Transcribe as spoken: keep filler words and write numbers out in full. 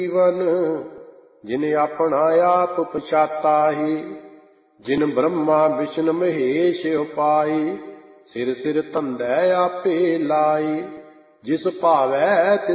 ਜੀਵਨ ਜਿਨ ਆਪਣਾ ਆਪ ਪਛਾਤਾਹੀ, ਜਿਨ ਬ੍ਰਹਮਾ ਵਿਸ਼ਨ ਮਹੇਸ਼ ਉਪਾਈ, ਸਿਰ ਸਿਰ ਧੰਦੈ ਆਪੇ ਲਾਈ, ਜਿਸ ਭਾਵੈ